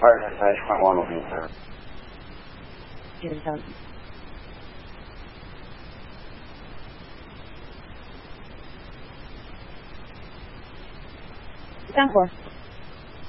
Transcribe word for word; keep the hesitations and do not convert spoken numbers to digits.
二十三双王龙平台。 这个消息。干活。